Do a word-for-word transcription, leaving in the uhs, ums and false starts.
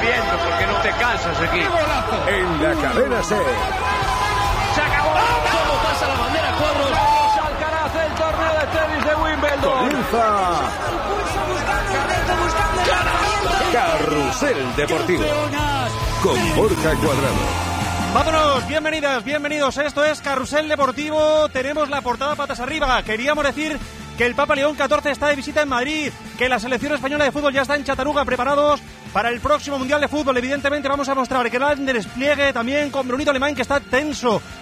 viendo porque no te cansas aquí. En la cadena SER. ¡Se acabó! ¿Cómo pasa la bandera cuadros? Alcaraz, el torneo de tenis de Wimbledon. Comienza Carrusel Deportivo con Borja Cuadrado. Vámonos, bienvenidas, bienvenidos. Esto es Carrusel Deportivo. Tenemos la portada patas arriba. Queríamos decir que el Papa León catorce está de visita en Madrid, que la selección española de fútbol ya está en Chattanooga preparados para el próximo Mundial de Fútbol. Evidentemente vamos a mostrar que el despliegue también con Brunito Alemán, que está tenso